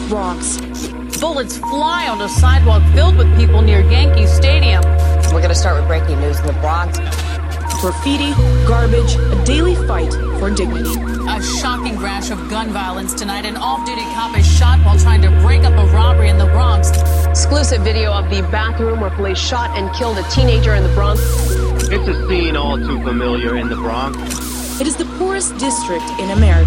Bronx. Bullets fly on a sidewalk filled with people near Yankee Stadium. We're going to start with breaking news in the Bronx. Graffiti, garbage, a daily fight for dignity. A shocking rash of gun violence tonight. An off-duty cop is shot while trying to break up a robbery in the Bronx. Exclusive video of the bathroom where police shot and killed a teenager in the Bronx. It's a scene all too familiar in the Bronx. It is the poorest district in America.